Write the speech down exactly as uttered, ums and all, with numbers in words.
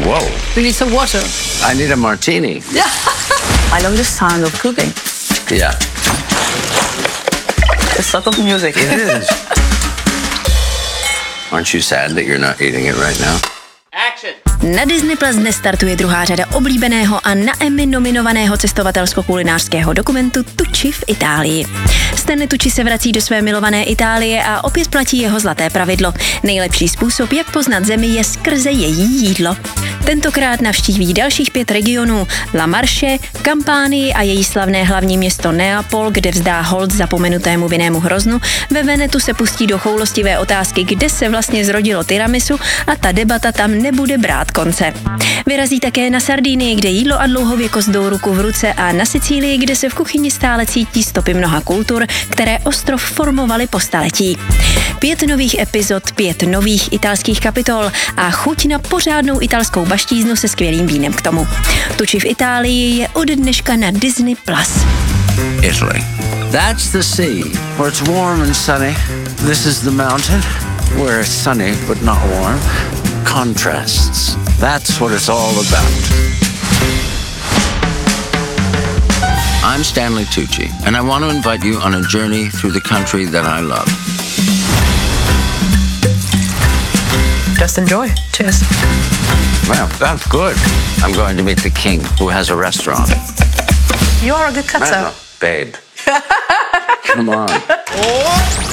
Whoa. We need some water. I need a martini. Yeah. I love the sound of cooking. Yeah. It's sort of music. It is. Aren't you sad that you're not eating it right now? Na Disney Plus dnes startuje druhá řada oblíbeného a na Emmy nominovaného cestovatelsko-kulinářského dokumentu Tucci v Itálii. Stanley Tucci se vrací do své milované Itálie a opět platí jeho zlaté pravidlo. Nejlepší způsob, jak poznat zemi, je skrze její jídlo. Tentokrát navštíví dalších pět regionů: La Marche, Kampánii a její slavné hlavní město Neapol, kde vzdá hold zapomenutému vinnému hroznu. Ve Venetu se pustí do choulostivé otázky, kde se vlastně zrodilo tiramisu, a ta debata tam nebude brát konce. Vyrazí také na Sardinii, kde jídlo a dlouhověkost jdou ruku v ruce, a na Sicílii, kde se v kuchyni stále cítí stopy mnoha kultur, které ostrov formovaly po staletí. Pět nových epizod, pět nových italských kapitol a chuť na pořádnou italskou baštíznu se skvělým vínem k tomu. Tucci v Itálii je od dneška na Disney Plus. Italy. That's the sea, where it's warm and sunny. This is the mountain, where it's sunny but not warm. Contrasts. That's what it's all about. I'm Stanley Tucci, and I want to invite you on a journey through the country that I love. Just enjoy. Cheers. Well, that's good. I'm going to meet the king, who has a restaurant. You are a good cutter. Babe. Come on.